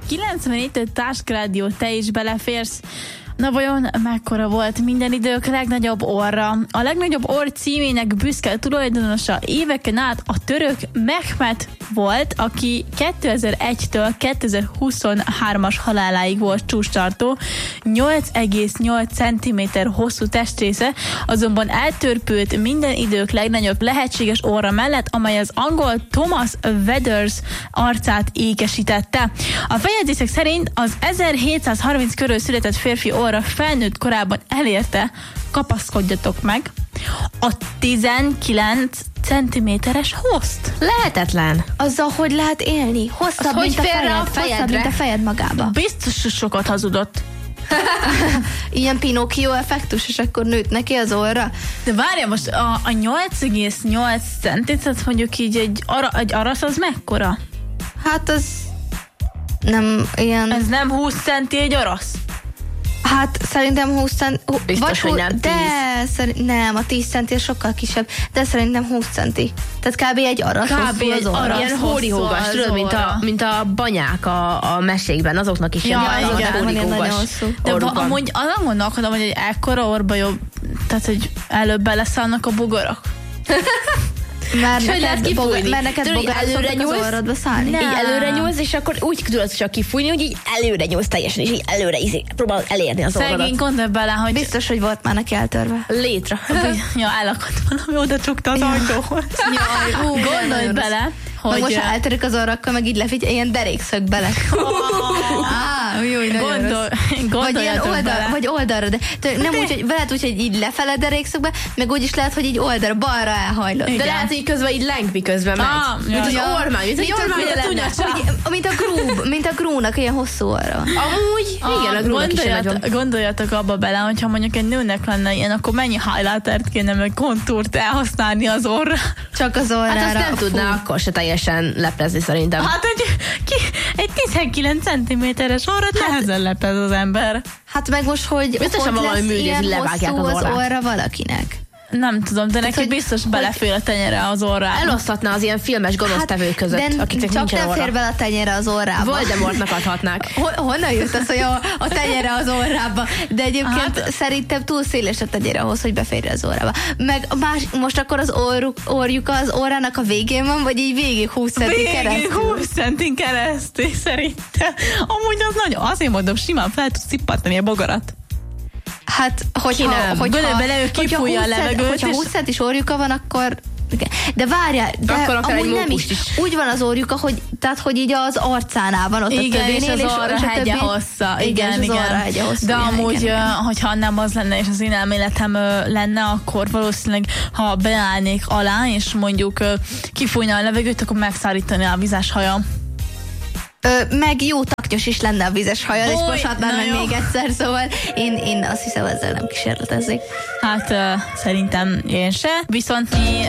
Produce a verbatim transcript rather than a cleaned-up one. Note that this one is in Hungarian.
kilencvennégy Táskrádió, te is beleférsz. Na vajon mekkora volt minden idők legnagyobb orra? A legnagyobb orr címének büszke tulajdonosa éveken át a török Mehmet volt, aki kétezer-egytől kétezer-huszonhármas haláláig volt csúcstartó. nyolc egész nyolc centiméter hosszú testrésze azonban eltörpült minden idők legnagyobb lehetséges orra mellett, amely az angol Thomas Weathers arcát ékesítette. A feljegyzések szerint az ezerhétszázharminc körül született férfi orra felnőtt korában elérte, kapaszkodjatok meg, a tizenkilenc centiméteres hosszt. Lehetetlen. Azzal, hogy lehet élni? Hosszabb, hogy mint a, fejed, a hosszabb, mint a fejed magába. Biztos, hogy sokat hazudott. Ilyen Pinocchio effektus, és akkor nőtt neki az orra. De várja, most a, a nyolc egész nyolc centi, tehát mondjuk így egy, ara, egy arasz az mekkora? Hát az nem ilyen... Ez nem húsz centi egy arasz? Hát szerintem húsz centi... Biztos, hogy nem De szerint, nem, a tíz centi sokkal kisebb, de szerintem húsz centi. Tehát kb. Egy arasz Kb. hosszú egy az orra. arasz. Ilyen hórihógas, tudod, mint a, mint a banyák a, a mesékben, azoknak is Ja, ilyen igen, van ilyen hórihógas nagyon hosszú. De orruk va, van. amúgy azon gondolkodom, hogy egy ekkora orba jobb, tehát hogy előbb beleszállnak a bogarak. Mert És hogy lehet neked, kifújni? bogár, mert neked Tudod, így bogár előre szoktak az nyúlsz? orrodba szállni. Nem. Így előre nyúlsz, és akkor úgy tudod csak kifújni, hogy így előre nyúlsz teljesen, és így előre izé, próbálod elérni az Szegény, orrodat. gondolj bele, hogy Biztos, hogy volt már neki eltörve. Létre. ja, elakadt valami, oda csukta az ajtóhoz. Jaj, ú, Gondolj nagyon bele, Hogy hogy... most, ha eltörik az orra, akkor meg így lefigy, ilyen derékszögbe lesz. Á, jó, nagyon Gondol, rossz. Vagy ilyen gondoljatok oldal, bele. vagy oldalra, de tő, nem úgy, hogy veled úgy, hogy így lefele derékszögbe, meg úgy is lehet, hogy így oldalra, balra elhajlott. De lehet, hogy közben így lenk, miközben megy. Ah, mint az ja. ormány, mint, Mint mint a- ormány mint a lenne. Úgy, mint a grúb, mint a grúnak ilyen hosszú orra. Amúgy, igen, a grúnak is gondoljatok, nagyon. gondoljatok abba bele, hogyha mondjuk egy nőnek lenne ilyen, akkor mennyi highlightert kéne meg kontúrt elhasználni az orra. Csak az orrára. Hát azt nem Fú. tudná akkor se teljesen leplezni szerintem. Hát, hogy ki, egy tizenkilenc centiméteres orrat nehezen lepez az ember. Hát meg most, hogy Biztosan hogy valami lesz művész, ilyen levágják hosszú az az orrát. orra valakinek. Nem tudom, de neki hogy- biztos hogy- belefér a tenyere az orrába. Elosztatná az ilyen filmes gonosztevők között, de akiknek csak nincsen nem orra. fér bele a tenyere az orrába. Voldemortnak adhatnák. Hol, honnan jött az, hogy a, a tenyere az orrába? De egyébként Hát- szerintem túl széles a tenyere ahhoz, hogy beférje az orrába. Meg a más, most akkor az orruk, orjuk az orrának a végén van, vagy így végig húsz centi Végig keresztül? húsz centin keresztül szerintem. Amúgy az nagyon, azért mondom, simán fel tudsz szippantani a bogarat. Hát, Ki hogyha, nem? hogyha, Gondolj bele, ő hogyha kifújja a húsz cent- levegőt, Hogyha és- húsz centis orjuka van, akkor... igen. De várjál, de Akkor akár amúgy egy nem is. mókust is. Úgy van az orjuka, hogy, tehát, hogy így az arcánál van ott Igen, a és többinél, az orra és a hegye többi- hossza. Igen, Igen, és az igen. orra hegye hossza. De igen, amúgy, igen, igen. ö, hogyha nem az lenne, és az én elméletem ö, lenne, akkor valószínűleg, ha beállnék alá, és mondjuk ö, kifújna a levegőt, akkor megszállítaná a vizes haja. Ö, meg jó taknyos is lenne a vizes hajal, és Oly, moshatnám na meg jó. még egyszer, szóval én, én azt hiszem ezzel nem kísérletezik. Hát ö, szerintem én se. Viszont mi